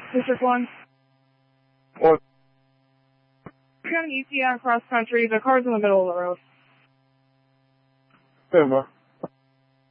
District 1. What? You're on ECN cross country. The car's in the middle of the road. Stand by.